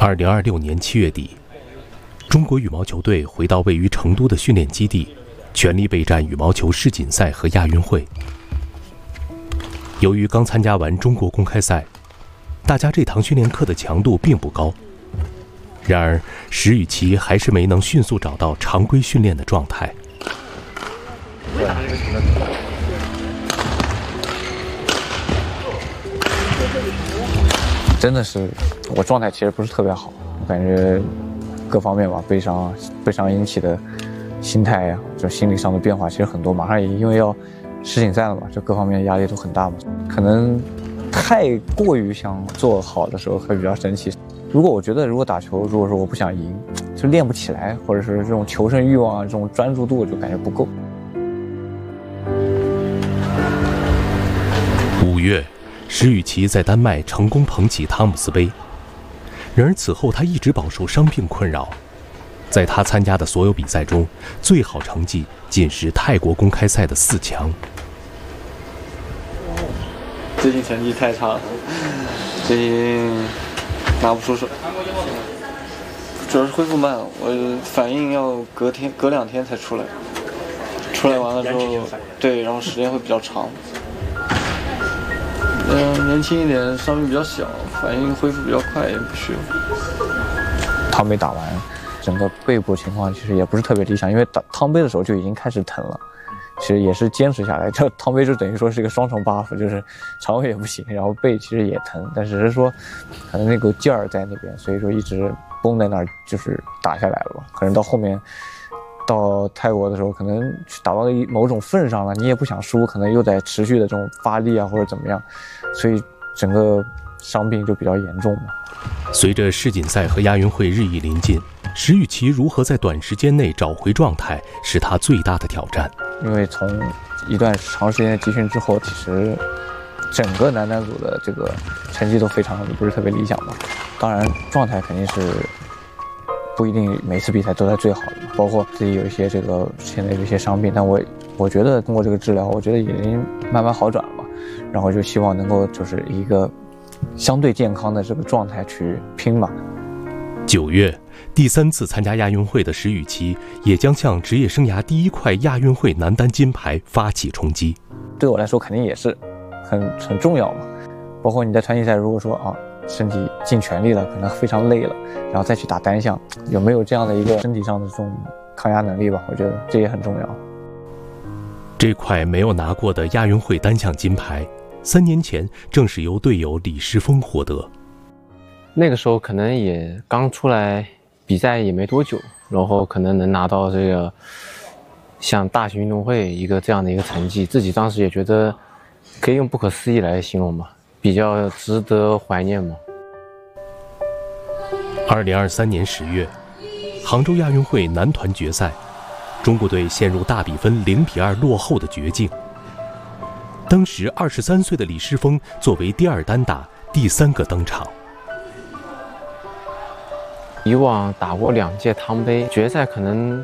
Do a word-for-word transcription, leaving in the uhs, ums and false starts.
二零二六年七月底，中国羽毛球队回到位于成都的训练基地，全力备战羽毛球世锦赛和亚运会。由于刚参加完中国公开赛，大家这堂训练课的强度并不高。然而，石宇奇还是没能迅速找到常规训练的状态。 真的是，我状态其实不是特别好，我感觉各方面吧，悲伤、悲伤引起的心态呀、啊，就心理上的变化其实很多。马上也因为要世锦赛了嘛，就各方面压力都很大嘛。可能太过于想做好的时候会比较生气。如果我觉得如果打球，如果说我不想赢，就练不起来，或者是这种求胜欲望啊，这种专注度就感觉不够。 五月。石宇奇在丹麦成功捧起汤姆斯杯，然而此后他一直饱受伤病困扰。在他参加的所有比赛中，最好成绩仅是泰国公开赛的四强。 最近成绩太差了，最近拿不出手，主要是恢复慢，我反应要隔天隔两天才出来，出来完了之后，对，然后时间会比较长。嗯，年轻一点，伤病比较小，反应恢复比较快，也不需要。 汤杯打完，整个背部情况其实也不是特别理想，因为打汤杯的时候就已经开始疼了。其实也是坚持下来，这汤杯就等于说是一个双重 buff， 就是肠胃也不行，然后背其实也疼，但只是说可能那股劲儿在那边，所以说一直绷在那儿，就是打下来了吧。可能到后面。到泰国的时候，可能打到某种份上了，你也不想输，可能又在持续的这种发力啊，或者怎么样，所以整个伤病就比较严重嘛。 随着世锦赛和亚运会日益临近，石宇奇如何在短时间内找回状态，是他最大的挑战。 因为从一段长时间的集训之后，其实整个男单组的这个成绩都非常不是特别理想嘛。当然，状态肯定是。不一定每次比赛都在最好的，包括自己有一些这个现在有一些伤病，但我我觉得通过这个治疗，我觉得已经慢慢好转了嘛，然后就希望能够就是一个相对健康的这个状态去拼嘛。 九月，第三次参加亚运会的石宇奇也将向职业生涯第一块亚运会男单金牌发起冲击。 对我来说肯定也是很很重要嘛，包括你在团体赛如果说啊。身体尽全力了，可能非常累了，然后再去打单项，有没有这样的一个身体上的这种抗压能力吧？我觉得这也很重要。 这块没有拿过的亚运会单项金牌，三年前正是由队友李诗峰获得。 那个时候可能也刚出来比赛也没多久，然后可能能拿到这个像大型运动会一个这样的一个成绩，自己当时也觉得可以用不可思议来形容吧。比较值得怀念嘛。 二零二三年十月，杭州亚运会男团决赛，中国队陷入大比分零比二落后的绝境。当时二十三岁的李诗峰作为第二单打第三个登场。 以往打过两届汤杯决赛，可能